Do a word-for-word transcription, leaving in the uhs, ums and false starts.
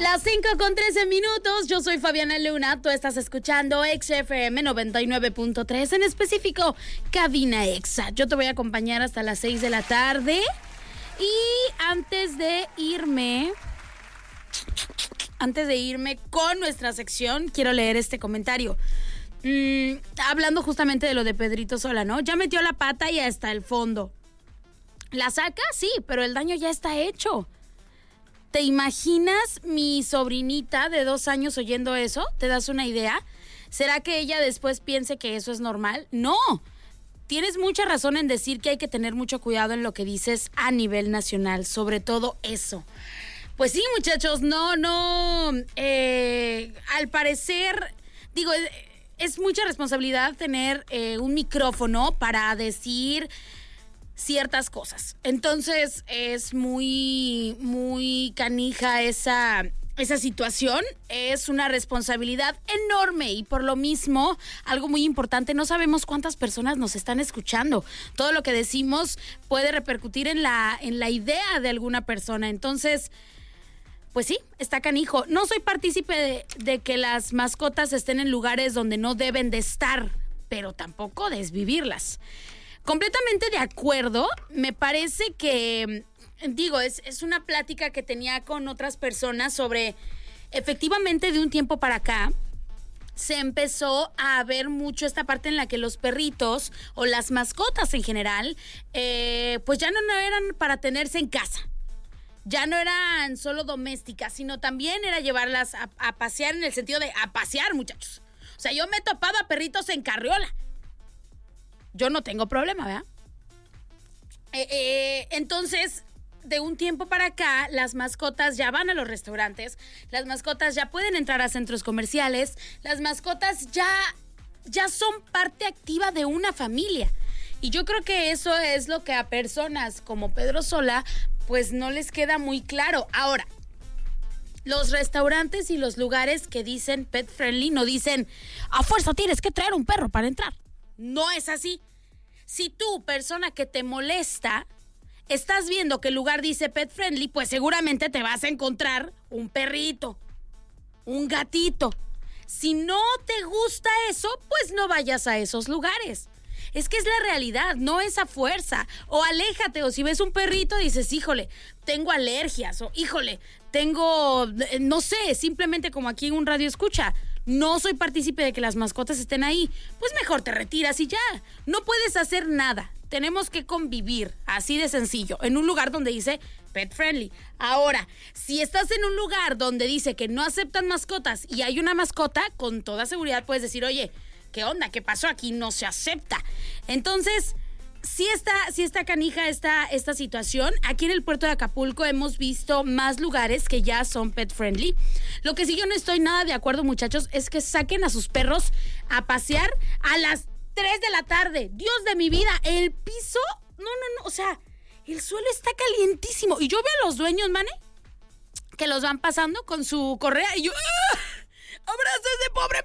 Las cinco con trece minutos, yo soy Fabiana Luna, tú estás escuchando X F M noventa y nueve punto tres, en específico Cabina Exa. Yo te voy a acompañar hasta las seis de la tarde y antes de irme, antes de irme con nuestra sección, quiero leer este comentario. Mm, hablando justamente de lo de Pedrito Sola, ¿no? Ya metió la pata y hasta el fondo. ¿La saca? Sí, pero el daño ya está hecho. ¿Te imaginas mi sobrinita de dos años oyendo eso? ¿Te das una idea? ¿Será que ella después piense que eso es normal? No. Tienes mucha razón en decir que hay que tener mucho cuidado en lo que dices a nivel nacional, sobre todo eso. Pues sí, muchachos, no, no. Eh, al parecer, digo, es, es mucha responsabilidad tener eh, un micrófono para decir ciertas cosas. Entonces es muy, muy canija esa, esa situación. Es una responsabilidad enorme y por lo mismo, algo muy importante, no sabemos cuántas personas nos están escuchando. Todo lo que decimos puede repercutir en la, en la idea de alguna persona. Entonces, pues sí, está canijo. No soy partícipe de, de que las mascotas estén en lugares donde no deben de estar, pero tampoco desvivirlas. Completamente de acuerdo, me parece que, digo, es, es una plática que tenía con otras personas sobre, efectivamente, de un tiempo para acá, se empezó a ver mucho esta parte en la que los perritos o las mascotas en general, eh, pues ya no, no eran para tenerse en casa, ya no eran solo domésticas, sino también era llevarlas a, a pasear en el sentido de a pasear, muchachos. O sea, yo me he topado a perritos en carriola. Yo no tengo problema, ¿verdad? Eh, eh, entonces, de un tiempo para acá, las mascotas ya van a los restaurantes, las mascotas ya pueden entrar a centros comerciales, las mascotas ya, ya son parte activa de una familia. Y yo creo que eso es lo que a personas como Pedro Sola, pues no les queda muy claro. Ahora, los restaurantes y los lugares que dicen pet friendly no dicen, a fuerza tienes que traer un perro para entrar. No es así. Si tú, persona que te molesta, estás viendo que el lugar dice pet friendly, pues seguramente te vas a encontrar un perrito, un gatito. Si no te gusta eso, pues no vayas a esos lugares. Es que es la realidad, no es a fuerza. O aléjate, o si ves un perrito dices, híjole, tengo alergias, o híjole, tengo, no sé, simplemente como aquí en un radio escucha, no soy partícipe de que las mascotas estén ahí, pues mejor te retiras y ya. No puedes hacer nada. Tenemos que convivir, así de sencillo, en un lugar donde dice pet friendly. Ahora, si estás en un lugar donde dice que no aceptan mascotas y hay una mascota, con toda seguridad puedes decir, oye, ¿qué onda? ¿Qué pasó? Aquí no se acepta. Entonces, sí está, sí está canija esta, esta situación. Aquí en el puerto de Acapulco hemos visto más lugares que ya son pet friendly. Lo que sí yo no estoy nada de acuerdo, muchachos, es que saquen a sus perros a pasear a las tres de la tarde. Dios de mi vida, el piso, no, no, no, o sea, el suelo está calientísimo. Y yo veo a los dueños, mane, que los van pasando con su correa y yo, ¡ah! ¡Abraza a ese pobre